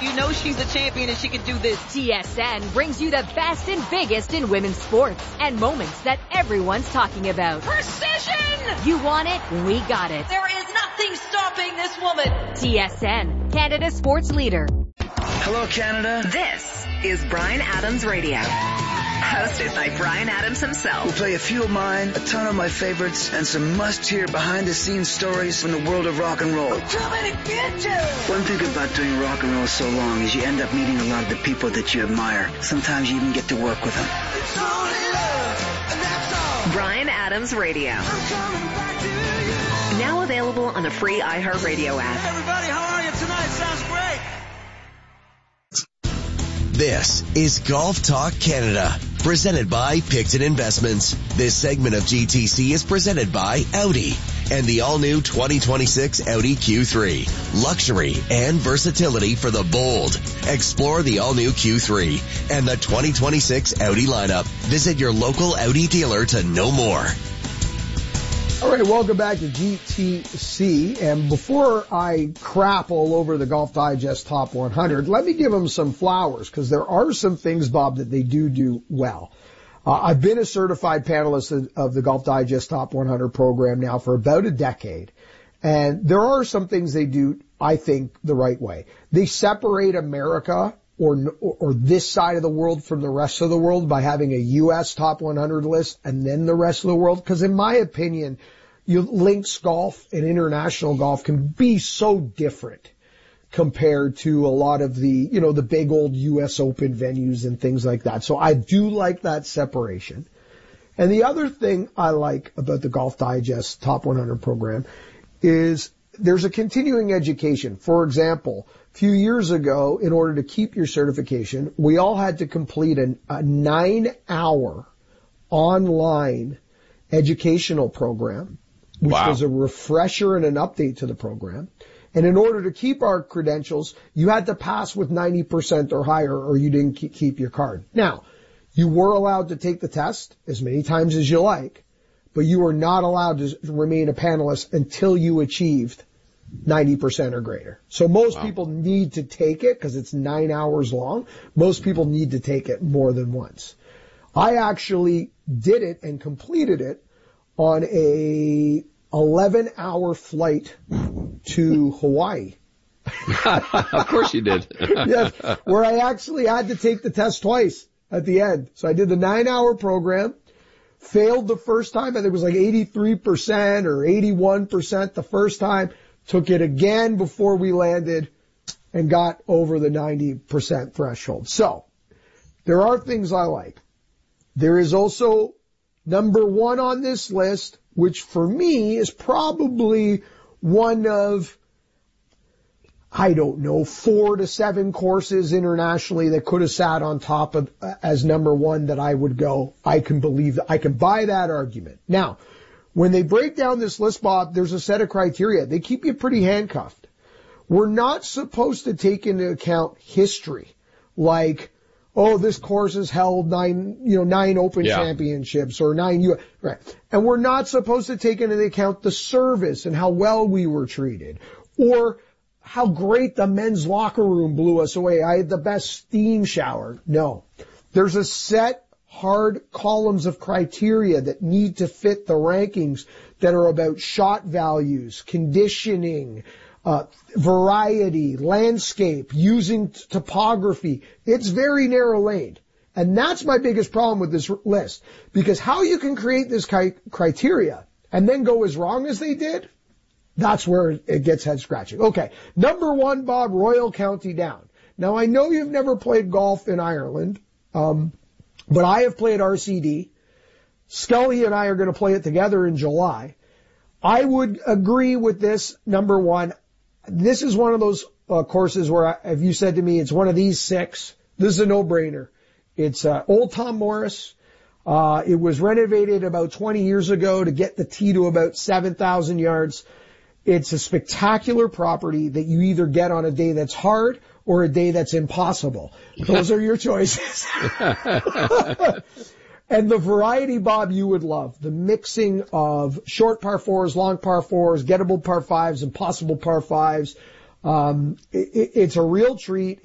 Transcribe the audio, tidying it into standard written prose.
You know she's a champion and she can do this. TSN brings you the best and biggest in women's sports and moments that everyone's talking about. Precision! You want it? We got it. There is nothing stopping this woman. TSN, Canada's sports leader. Hello, Canada. This is Bryan Adams Radio. Hosted by Bryan Adams himself. We'll play a few of mine, a ton of my favorites, and some must-hear behind-the-scenes stories from the world of rock and roll. Too many bitches! One thing about doing rock and roll so long is you end up meeting a lot of the people that you admire. Sometimes you even get to work with them. It's only love, and that's all. Bryan Adams Radio. I'm coming back to you. Now available on the free iHeartRadio app. Hey everybody, how are you tonight? Sounds great. This is Golf Talk Canada, presented by Picton Investments. This segment of GTC is presented by Audi and the all-new 2026 Audi Q3. Luxury and versatility for the bold. Explore the all-new Q3 and the 2026 Audi lineup. Visit your local Audi dealer to know more. All right, welcome back to GTC. And before I crap all over the Golf Digest Top 100, let me give them some flowers, because there are some things, Bob, that they do well. I've been a certified panelist of the Golf Digest Top 100 program now for about a decade. And there are some things they do, I think, the right way. They separate America or this side of the world from the rest of the world by having a U.S. top 100 list and then the rest of the world. Because in my opinion, links golf and international golf can be so different compared to a lot of the, the big old U.S. Open venues and things like that. So I do like that separation. And the other thing I like about the Golf Digest Top 100 program is there's a continuing education. For example, a few years ago, in order to keep your certification, we all had to complete a 9-hour online educational program, which was a refresher and an update to the program. And in order to keep our credentials, you had to pass with 90% or higher, or you didn't keep your card. Now, you were allowed to take the test as many times as you like, but you were not allowed to remain a panelist until you achieved 90% or greater. So most people need to take it because it's 9 hours long. Most people need to take it more than once. I actually did it and completed it on a 11-hour flight to Hawaii. Of course you did. Yes, where I actually had to take the test twice at the end. So I did the 9-hour program, failed the first time. I think it was like 83% or 81% the first time. Took it again before we landed and got over the 90% threshold. So there are things I like. There is also number one on this list, which for me is probably one of, 4 to 7 courses internationally that could have sat on top of as number one that I would go, I can buy that argument. Now, when they break down this list, Bob, there's a set of criteria. They keep you pretty handcuffed. We're not supposed to take into account history, like, this course has held 9 Open championships or 9 right. And we're not supposed to take into account the service and how well we were treated, or how great the men's locker room blew us away. I had the best steam shower. No, there's a set hard columns of criteria that need to fit the rankings that are about shot values, conditioning, variety, landscape, using topography. It's very narrow-laned. And that's my biggest problem with this list. Because how you can create this criteria and then go as wrong as they did, that's where it gets head-scratching. Okay, number one, Bob, Royal County Down. Now, I know you've never played golf in Ireland, but I have played RCD. Scully and I are going to play it together in July. I would agree with this, number one. This is one of those courses where if you said to me it's one of these 6, this is a no-brainer. It's Old Tom Morris. It was renovated about 20 years ago to get the tee to about 7,000 yards. It's a spectacular property that you either get on a day that's hard or a day that's impossible. Those are your choices. And the variety, Bob, you would love. The mixing of short par 4s, long par 4s, gettable par 5s, impossible par 5s. It's a real treat.